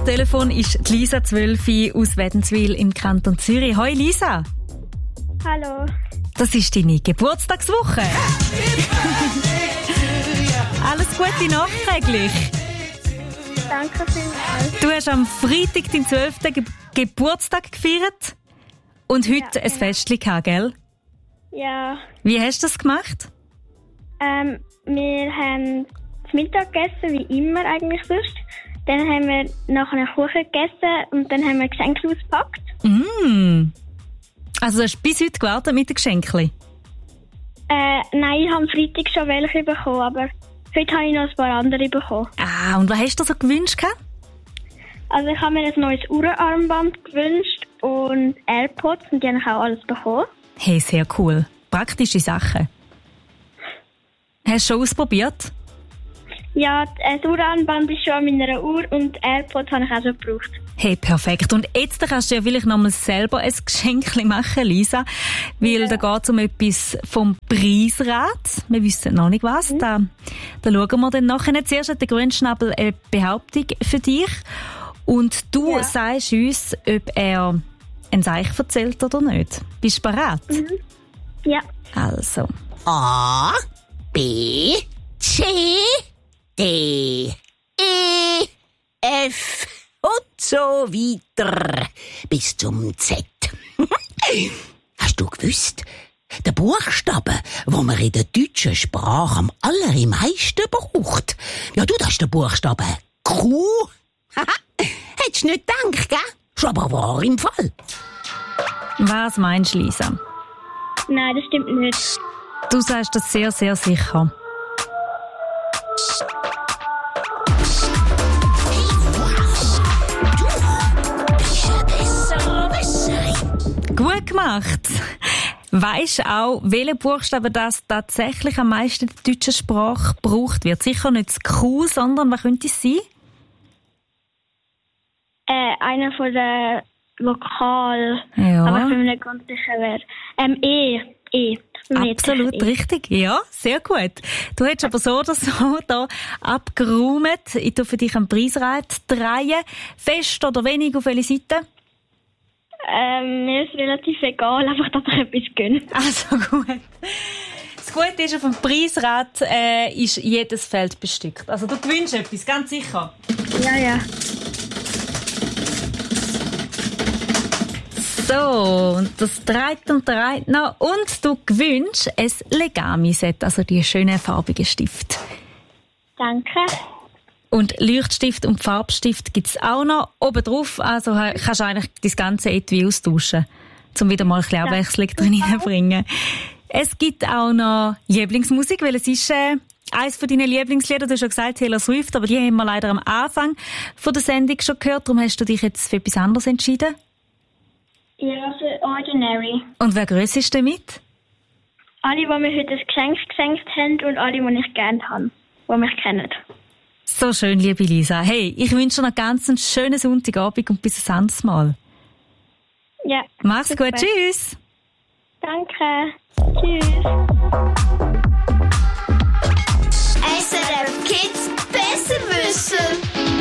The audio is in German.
Telefon ist Lisa 12 aus Wädenswil im Kanton Zürich. Hoi Lisa. Hallo. Das ist deine Geburtstagswoche. Alles Gute nachträglich. Danke vielmals. Du hast am Freitag den 12. Geburtstag gefeiert und heute ein Festchen gehabt, gell? Ja. Wie hast du das gemacht? Wir haben zu Mittag gegessen, wie immer eigentlich sonst. Dann haben wir nachher einen Kuchen gegessen und dann haben wir Geschenke ausgepackt. Also du hast bis heute gewartet mit den Geschenken? Nein, ich habe am Freitag schon welche bekommen, aber heute habe ich noch ein paar andere bekommen. Ah, und was hast du so gewünscht? Also ich habe mir ein neues Uhrenarmband gewünscht und AirPods und die habe ich auch alles bekommen. Hey, sehr cool. Praktische Sachen. Hast du schon ausprobiert? Ja, das Uhrenarmband ist schon an meiner Uhr und AirPods habe ich auch schon gebraucht. Hey, perfekt. Und jetzt kannst du ja vielleicht noch mal selber ein Geschenk machen, Lisa. Weil da geht es um etwas vom Preisrat. Wir wissen noch nicht was. Da schauen wir dann nachher. Zuerst hat der Grünschnabel eine Behauptung für dich. Und du sagst uns, ob er ein Seich erzählt oder nicht. Bist du bereit? Ja. Also. A, B, C, D, E, F und so weiter bis zum Z. Hast du gewusst, der Buchstabe, wo man in der deutschen Sprache am allermeisten braucht, ja, das ist der Buchstabe Q. Hättest du nicht gedacht, gell? Schon aber wahr im Fall. Was meinst du, Lisa? Nein, das stimmt nicht. Du sagst das sehr, sehr sicher. Gut gemacht. Weisst du auch, welcher Buchstabe das tatsächlich am meisten in der deutschen Sprache gebraucht wird? Sicher nicht das Q, sondern was könnte es sein? Einer von den Vokalen. Ja. Aber ich bin mir nicht ganz sicher, wer. E. Absolut richtig. Ja, sehr gut. Du hättest aber so oder so da abgeräumt. Ich tue für dich einen Preisrad drehen. Fest oder wenig, auf welche Seite? Mir ist relativ egal, einfach, dass ich etwas gönne. Also gut. Das Gute ist, auf dem Preisrad ist jedes Feld bestückt. Also du gewinnst etwas, ganz sicher. Ja. So, und das dreht und dreht noch. Und du gewinnst ein Legami-Set, also die schönen farbigen Stift. Danke. Und Leuchtstift und Farbstift gibt's auch noch oben drauf. Also kannst du eigentlich das ganze Etui austauschen, um wieder mal ein bisschen Abwechslung drin reinzubringen. Es gibt auch noch Lieblingsmusik, weil es ist eines von deinen Lieblingslieder. Du hast schon gesagt, Taylor Swift, aber die haben wir leider am Anfang von der Sendung schon gehört. Darum hast du dich jetzt für etwas anderes entschieden? Ja, für Ordinary. Und wer grösst ist damit? Alle, die mir heute ein Geschenk geschenkt haben und alle, die ich gerne habe, die mich kennen. So schön, liebe Lisa. Hey, ich wünsche dir noch ganz einen schönen Sonntagabend und bis ein anderes Mal. Ja. Mach's super. gut, tschüss. Danke. Tschüss. SRF Kids besser wissen.